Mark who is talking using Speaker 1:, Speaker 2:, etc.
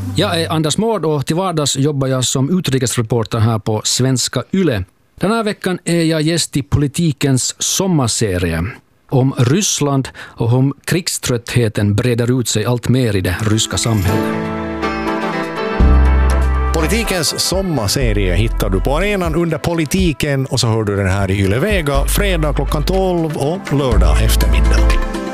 Speaker 1: Jag är Anders Mård och till vardags jobbar jag som utrikesreporter här på Svenska Yle. Den här veckan är jag gäst i politikens sommarserie om Ryssland och om krigströttheten breder ut sig allt mer i det ryska samhället.
Speaker 2: Politikens sommarserie hittar du på arenan under politiken och så hör du den här i Yle Vega fredag klockan 12 och lördag eftermiddag.